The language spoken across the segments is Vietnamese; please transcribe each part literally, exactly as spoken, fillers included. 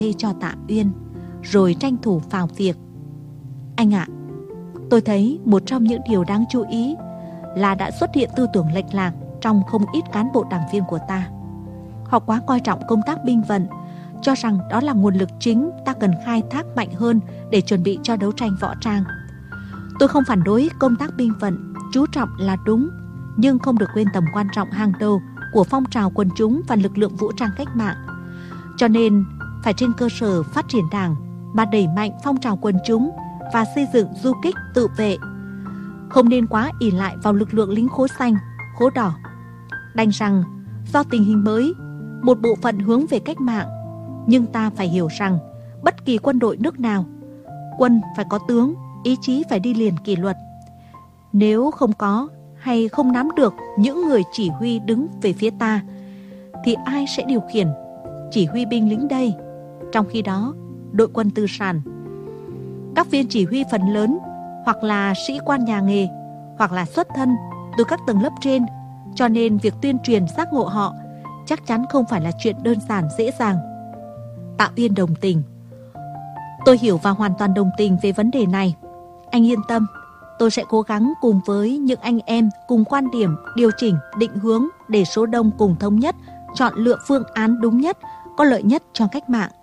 cho Tạ Uyên, rồi tranh thủ vào việc. Anh ạ, tôi thấy một trong những điều đáng chú ý là đã xuất hiện tư tưởng lệch lạc trong không ít cán bộ đảng viên của ta. Họ quá coi trọng công tác binh vận, cho rằng đó là nguồn lực chính ta cần khai thác mạnh hơn để chuẩn bị cho đấu tranh võ trang. Tôi không phản đối công tác binh vận, chú trọng là đúng, nhưng không được quên tầm quan trọng hàng đầu của phong trào quần chúng và lực lượng vũ trang cách mạng. Cho nên, phải trên cơ sở phát triển đảng mà đẩy mạnh phong trào quần chúng và xây dựng du kích tự vệ. Không nên quá ỷ lại vào lực lượng lính khố xanh, khố đỏ. Đành rằng, do tình hình mới, một bộ phận hướng về cách mạng, nhưng ta phải hiểu rằng, bất kỳ quân đội nước nào, quân phải có tướng, ý chí phải đi liền kỷ luật. Nếu không có hay không nắm được những người chỉ huy đứng về phía ta, thì ai sẽ điều khiển, chỉ huy binh lính đây? Trong khi đó, đội quân tư sản, các viên chỉ huy phần lớn hoặc là sĩ quan nhà nghề, hoặc là xuất thân từ các tầng lớp trên, cho nên việc tuyên truyền giác ngộ họ chắc chắn không phải là chuyện đơn giản dễ dàng. Tạ Uyên đồng tình. Tôi hiểu và hoàn toàn đồng tình về vấn đề này. Anh yên tâm, tôi sẽ cố gắng cùng với những anh em cùng quan điểm điều chỉnh, định hướng để số đông cùng thống nhất, chọn lựa phương án đúng nhất, có lợi nhất cho cách mạng.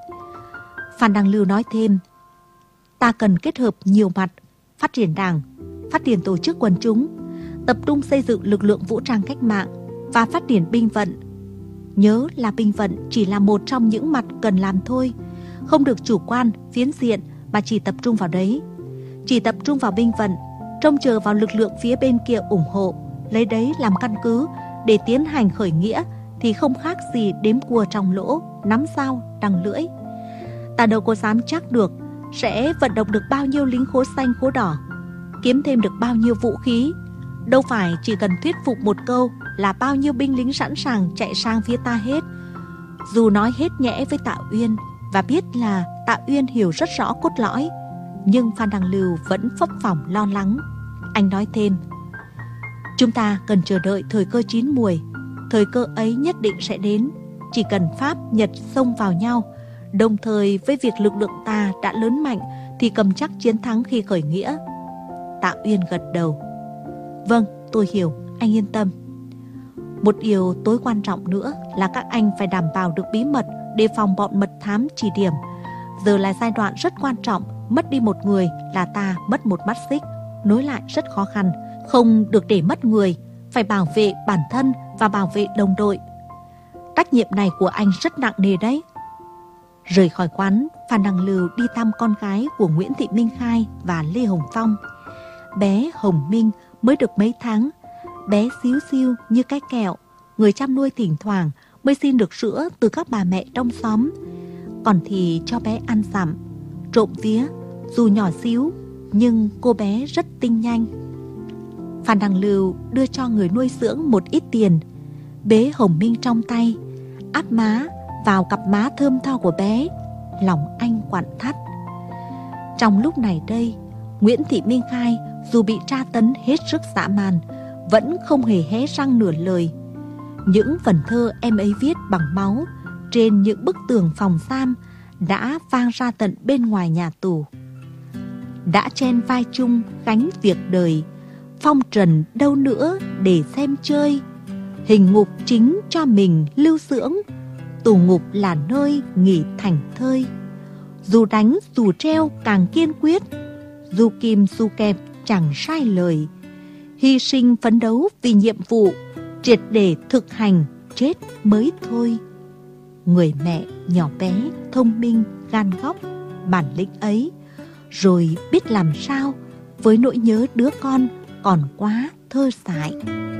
Phan Đăng Lưu nói thêm, ta cần kết hợp nhiều mặt, phát triển đảng, phát triển tổ chức quần chúng, tập trung xây dựng lực lượng vũ trang cách mạng và phát triển binh vận. Nhớ là binh vận chỉ là một trong những mặt cần làm thôi, không được chủ quan, phiến diện mà chỉ tập trung vào đấy. Chỉ tập trung vào binh vận, trông chờ vào lực lượng phía bên kia ủng hộ, lấy đấy làm căn cứ để tiến hành khởi nghĩa thì không khác gì đếm cua trong lỗ, nắm dao đằng lưỡi. Ta đâu có dám chắc được sẽ vận động được bao nhiêu lính khố xanh khố đỏ, kiếm thêm được bao nhiêu vũ khí. Đâu phải chỉ cần thuyết phục một câu là bao nhiêu binh lính sẵn sàng chạy sang phía ta hết. Dù nói hết nhẽ với Tạ Uyên và biết là Tạ Uyên hiểu rất rõ cốt lõi, nhưng Phan Đăng Lưu vẫn phấp phỏng lo lắng. Anh nói thêm, chúng ta cần chờ đợi thời cơ chín muồi. Thời cơ ấy nhất định sẽ đến. Chỉ cần Pháp, Nhật xông vào nhau, đồng thời với việc lực lượng ta đã lớn mạnh, thì cầm chắc chiến thắng khi khởi nghĩa. Tạ Uyên gật đầu. Vâng, tôi hiểu, anh yên tâm. Một điều tối quan trọng nữa là các anh phải đảm bảo được bí mật, đề phòng bọn mật thám chỉ điểm. Giờ là giai đoạn rất quan trọng, mất đi một người là ta mất một mắt xích, nối lại rất khó khăn. Không được để mất người, phải bảo vệ bản thân và bảo vệ đồng đội. Trách nhiệm này của anh rất nặng nề đấy. Rời khỏi quán, Phan Đăng Lưu đi thăm con gái của Nguyễn Thị Minh Khai và Lê Hồng Phong. Bé Hồng Minh mới được mấy tháng, bé xíu xiu như cái kẹo, người chăm nuôi thỉnh thoảng mới xin được sữa từ các bà mẹ trong xóm. Còn thì cho bé ăn dặm, trộm vía, dù nhỏ xíu nhưng cô bé rất tinh nhanh. Phan Đăng Lưu đưa cho người nuôi dưỡng một ít tiền, bế Hồng Minh trong tay, áp má vào cặp má thơm tho của bé, lòng anh quặn thắt. Trong lúc này đây, Nguyễn Thị Minh Khai dù bị tra tấn hết sức dã man, vẫn không hề hé răng nửa lời. Những vần thơ em ấy viết bằng máu trên những bức tường phòng giam đã vang ra tận bên ngoài nhà tù. Đã chen vai chung gánh việc đời, phong trần đâu nữa để xem chơi. Hình ngục chính cho mình lưu dưỡng, tù ngục là nơi nghỉ thành thơi. Dù đánh dù treo càng kiên quyết, dù kìm dù kẹp chẳng sai lời. Hy sinh phấn đấu vì nhiệm vụ, triệt để thực hành chết mới thôi. Người mẹ nhỏ bé, thông minh, gan góc, bản lĩnh ấy, rồi biết làm sao với nỗi nhớ đứa con còn quá thơ dại.